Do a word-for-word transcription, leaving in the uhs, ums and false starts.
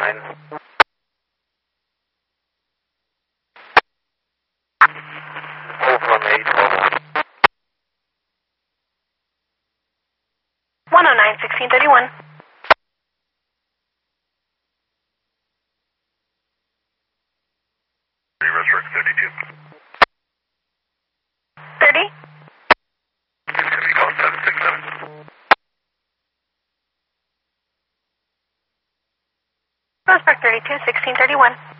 nine. Hold from eight twelve one. one oh nine, sixteen thirty-one. Resurrect thirty-two. thirty? Pacific call seven six seven. Prospect thirty-two, sixteen thirty-one.